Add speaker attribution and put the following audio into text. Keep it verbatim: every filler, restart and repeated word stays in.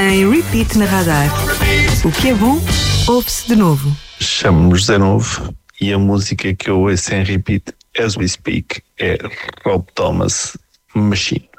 Speaker 1: em repeat na Radar. O que é bom, ouve-se de novo.
Speaker 2: Chamo-me José Novo e a música que eu ouço em repeat as we speak é Rob Thomas, Machine.